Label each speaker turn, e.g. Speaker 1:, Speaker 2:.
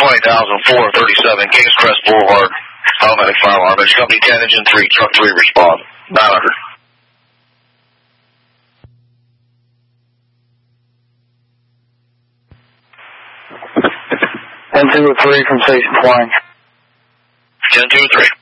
Speaker 1: 20,437 Kings Crest Boulevard. Automatic fire alarm. It's Company 10, Engine 3, Truck 3, respond. 900.
Speaker 2: N203 from Station Flying.
Speaker 1: 10-2-3.